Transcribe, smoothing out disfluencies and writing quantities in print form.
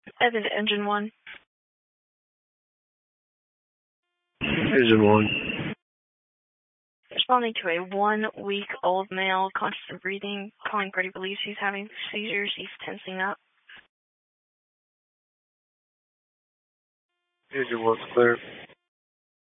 Evan, Engine 1. Engine 1. Responding to a 1-week-old male, conscious of breathing, calling Brady believes he's having seizures, he's tensing up. Engine 1's clear.